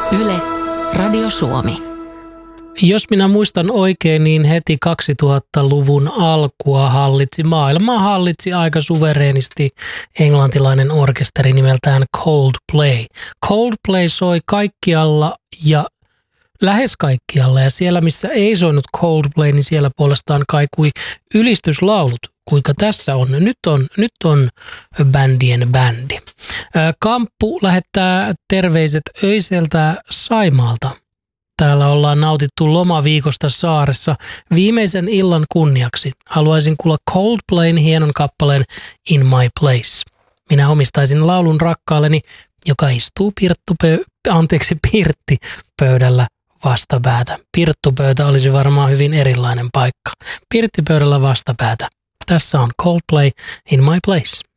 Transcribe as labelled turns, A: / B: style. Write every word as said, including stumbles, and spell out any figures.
A: Yle, Radio Suomi.
B: Jos minä muistan oikein, niin heti kaksituhattaluvun alkua hallitsi, maailmaa hallitsi aika suvereenisti englantilainen orkesteri nimeltään Coldplay. Coldplay soi kaikkialla ja lähes kaikkialla, ja siellä missä ei soinut Coldplay, niin siellä puolestaan kaikui ylistyslaulut, kuinka tässä on. Nyt on, nyt on bändien bändi. Kamppu lähettää terveiset öiseltä Saimaalta. Täällä ollaan nautittu lomaviikosta saaressa viimeisen illan kunniaksi. Haluaisin kuulla Coldplayn hienon kappaleen In My Place. Minä omistaisin laulun rakkaalleni, joka istuu pirttupö- anteeksi, pirttipöydällä vastapäätä. Pirttupöytä olisi varmaan hyvin erilainen paikka. Pirttipöydällä vastapäätä. Tässä on Coldplay In My Place.